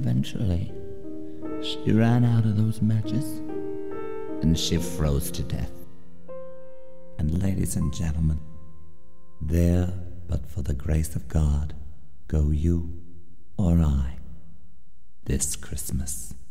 eventually, she ran out of those matches, and she froze to death. And ladies and gentlemen, there, but for the grace of God, go you or I this Christmas.